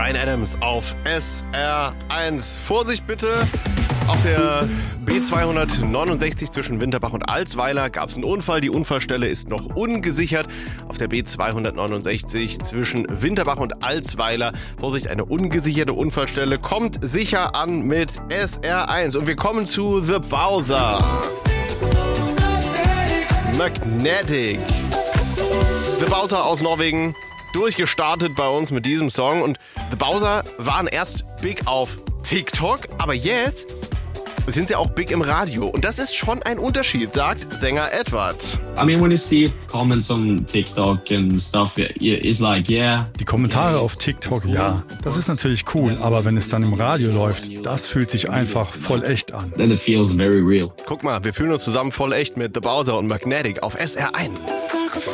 Bryan Adams auf SR1. Vorsicht bitte! Auf der B269 zwischen Winterbach und Alsweiler gab es einen Unfall. Die Unfallstelle ist noch ungesichert. Auf der B269 zwischen Winterbach und Alsweiler. Vorsicht, eine ungesicherte Unfallstelle. Kommt sicher an mit SR1. Und wir kommen zu The Bowser. Magnetic. The Bowser aus Norwegen. Durchgestartet bei uns mit diesem Song. Und The Bowser waren erst big auf TikTok, aber jetzt sind sie auch big im Radio. Und das ist schon ein Unterschied, sagt Sänger Edward. I mean, when you see comments on TikTok and stuff, it's like, yeah. Die Kommentare auf TikTok, ja, das ist natürlich cool, aber wenn es dann im Radio läuft, das fühlt sich einfach voll echt an. Then it feels very real. Guck mal, wir fühlen uns zusammen voll echt mit The Bowser und Magnetic auf SR1.